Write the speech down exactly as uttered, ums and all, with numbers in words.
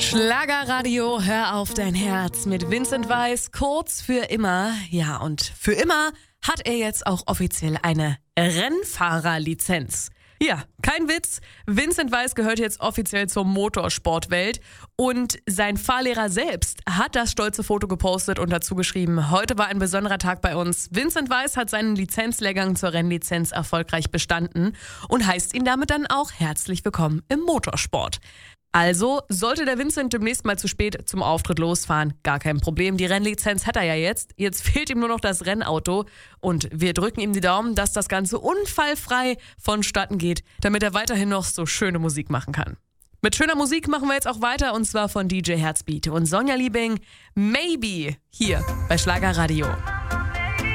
Schlagerradio, hör auf dein Herz mit Vincent Weiss, kurz für immer. Ja, und für immer hat er jetzt auch offiziell eine Rennfahrerlizenz. Ja, kein Witz. Vincent Weiss gehört jetzt offiziell zur Motorsportwelt und sein Fahrlehrer selbst hat das stolze Foto gepostet und dazu geschrieben: Heute war ein besonderer Tag bei uns. Vincent Weiss hat seinen Lizenzlehrgang zur Rennlizenz erfolgreich bestanden und heißt ihn damit dann auch herzlich willkommen im Motorsport. Also, sollte der Vincent demnächst mal zu spät zum Auftritt losfahren, gar kein Problem. Die Rennlizenz hat er ja jetzt. Jetzt fehlt ihm nur noch das Rennauto. Und wir drücken ihm die Daumen, dass das Ganze unfallfrei vonstatten geht, damit er weiterhin noch so schöne Musik machen kann. Mit schöner Musik machen wir jetzt auch weiter, und zwar von D J Herzbeat und Sonja Liebing, Maybe, hier bei Schlagerradio.